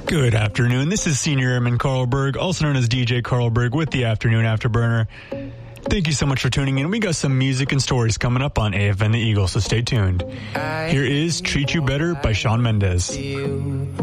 Good afternoon. This is Senior Airman Carlberg, also known as DJ Carlberg, with the Afternoon Afterburner. Thank you so much for tuning in. We got some music and stories coming up on AFN The Eagle, so stay tuned. Here is Treat You Better by Shawn Mendes.